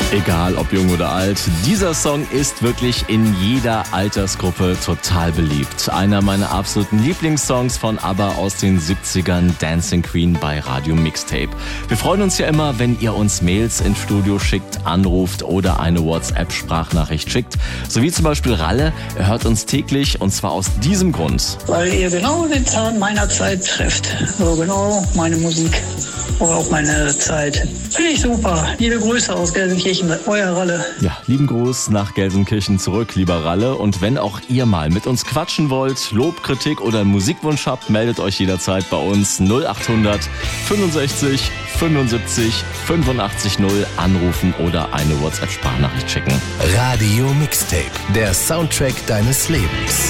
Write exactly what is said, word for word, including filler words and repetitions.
Egal ob jung oder alt, dieser Song ist wirklich in jeder Altersgruppe total beliebt. Einer meiner absoluten Lieblingssongs von ABBA aus den siebzigern, Dancing Queen bei Radio Mixtape. Wir freuen uns ja immer, wenn ihr uns Mails ins Studio schickt, anruft oder eine WhatsApp-Sprachnachricht schickt. So wie zum Beispiel Ralle, er hört uns täglich und zwar aus diesem Grund. Weil ihr genau den Zahn meiner Zeit trefft. So genau meine Musik. Oder auch meine Zeit. Finde ich super. Liebe Grüße aus Gelsenkirchen, euer Ralle. Ja, lieben Gruß nach Gelsenkirchen zurück, lieber Ralle. Und wenn auch ihr mal mit uns quatschen wollt, Lob, Kritik oder einen Musikwunsch habt, meldet euch jederzeit bei uns null achthundert fünfundsechzig fünfundsiebzig fünfundachtzig null anrufen oder eine WhatsApp-Sprachnachricht schicken. Radio Mixtape, der Soundtrack deines Lebens.